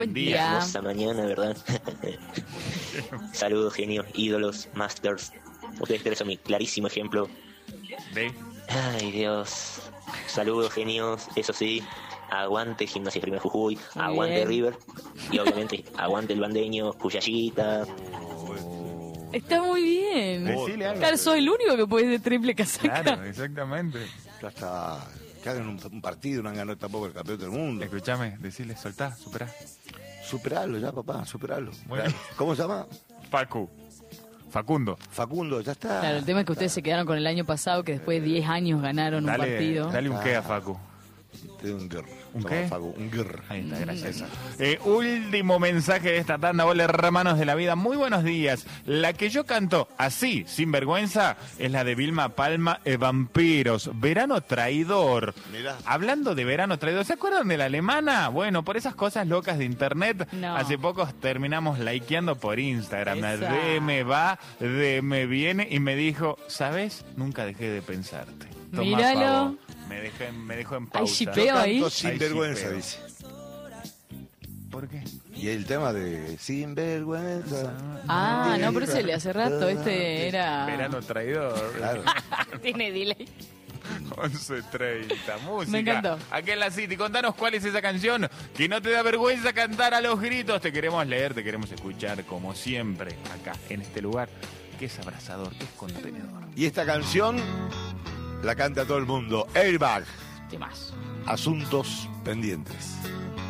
Buen día. Hermosa mañana, ¿verdad? Saludos, genios, ídolos, masters. Ustedes tres son mi clarísimo ejemplo. ¿De? Ay, Dios. Saludos, genios. Eso sí, aguante Gimnasia Firme Jujuy, Muy aguante bien. River. Y obviamente, aguante el bandeño, Cuyallita. Está muy bien. Decile algo. Claro, soy el único que puede de triple casaca. Claro, exactamente. Ya está. Que hagan un partido, no han ganado tampoco el campeón del mundo. Escúchame, decile, soltá, superá. Superalo ya, papá, superalo. Muy bien. ¿Cómo se llama? Facundo. Facundo, ya está. Claro, el tema es que ustedes se quedaron con el año pasado, que después de 10 años ganaron un partido. Dale un qué a Facu. Te doy un guerra. ¿Un Toma, qué? Facu, un guerra. Ahí está, gracias. Último mensaje de esta tanda, hola hermanos de la vida, muy buenos días. La que yo canto así, sin vergüenza, es la de Vilma Palma, Vampiros, Verano Traidor. Mirá. Hablando de Verano Traidor, ¿se acuerdan de la alemana? Bueno, por esas cosas locas de internet, No. hace poco terminamos likeando por Instagram. Esa. De me va, de me viene, y me dijo, ¿sabes? Nunca dejé de pensarte. Toma, Míralo. pavo. Me dejó en Hay pausa. shipeo ahí. Canto sin Ay, vergüenza, sí, dice. ¿Por qué? Y el tema de sin vergüenza. Ah, no, pero ese le hace rato. Este era. Verano Traidor. Claro. Tiene delay. 11:30, música. Me encantó. Aquí en la City, contanos cuál es esa canción que no te da vergüenza cantar a los gritos. Te queremos leer, te queremos escuchar como siempre acá en este lugar que es abrazador, que es contenedor. Y esta canción la canta todo el mundo. Airbag. Temas. Asuntos pendientes.